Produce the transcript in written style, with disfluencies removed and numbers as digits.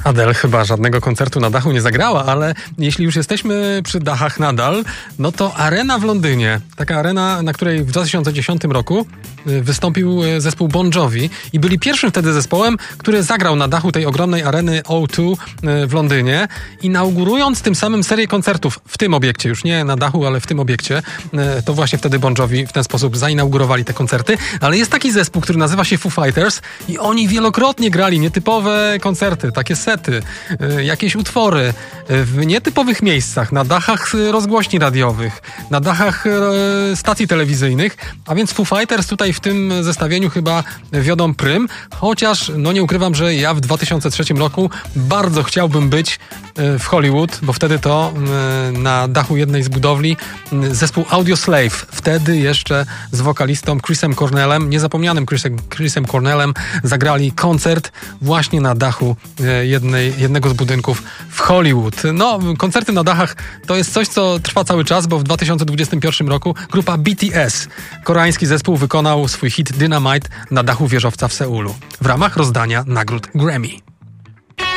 Adele chyba żadnego koncertu na dachu nie zagrała, ale jeśli już jesteśmy przy dachach nadal, no to arena w Londynie, taka arena, na której w 2010 roku wystąpił zespół Bon Jovi i byli pierwszym wtedy zespołem, który zagrał na dachu tej ogromnej areny O2 w Londynie, inaugurując tym samym serię koncertów w tym obiekcie, już nie na dachu, ale w tym obiekcie. To właśnie wtedy Bon Jovi w ten sposób zainaugurowali te koncerty, ale jest taki zespół, który nazywa się Foo Fighters i oni wielokrotnie grali nietypowe koncerty, takie sety, jakieś utwory w nietypowych miejscach, na dachach rozgłośni radiowych, na dachach stacji telewizyjnych, a więc Foo Fighters tutaj w tym zestawieniu chyba wiodą prym, chociaż no nie ukrywam, że ja w 2003 roku bardzo chciałbym być w Hollywood, bo wtedy to na dachu jednej z budowli zespół Audioslave, wtedy jeszcze z wokalistą Chrisem Cornellem, niezapomnianym Chrisem Cornellem, zagrali koncert właśnie na dachu jednego z budynków w Hollywood. No, koncerty na dachach to jest coś, co trwa cały czas, bo w 2021 roku grupa BTS, koreański zespół, wykonał swój hit Dynamite na dachu wieżowca w Seulu w ramach rozdania nagród Grammy.